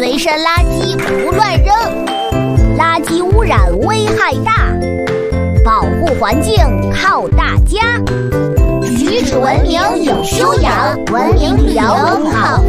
随身垃圾不乱扔，垃圾污染危害大，保护环境靠大家。举止文明有修养，文明旅游更好。